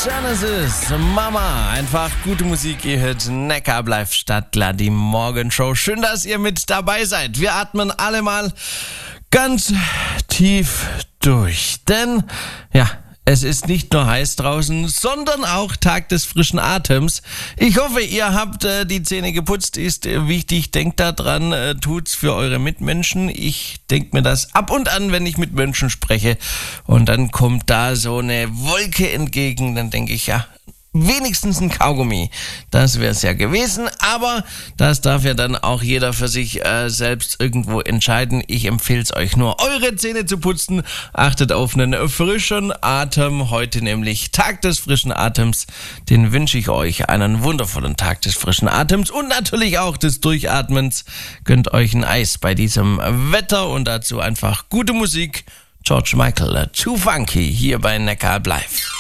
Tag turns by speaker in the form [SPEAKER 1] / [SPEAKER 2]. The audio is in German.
[SPEAKER 1] Genesis, Mama, einfach gute Musik, ihr hört Neckar bleibt Stadtler, die Morgenshow. Schön, dass ihr mit dabei seid. Wir atmen alle mal ganz tief durch, denn ja, es ist nicht nur heiß draußen, sondern auch Tag des frischen Atems. Ich hoffe, ihr habt die Zähne geputzt, ist wichtig. Denkt daran, tut's für eure Mitmenschen. Ich denke mir das ab und an, wenn ich mit Menschen spreche. Und dann kommt da so eine Wolke entgegen. Dann denke ich, ja, wenigstens ein Kaugummi. Das wäre es ja gewesen, aber das darf ja dann auch jeder für sich selbst irgendwo entscheiden. Ich empfehle es euch nur, eure Zähne zu putzen. Achtet auf einen frischen Atem. Heute nämlich Tag des frischen Atems. Den wünsche ich euch einen wundervollen Tag des frischen Atems und natürlich auch des Durchatmens. Gönnt euch ein Eis bei diesem Wetter und dazu einfach gute Musik. George Michael, Too Funky, hier bei Neckar bleibt.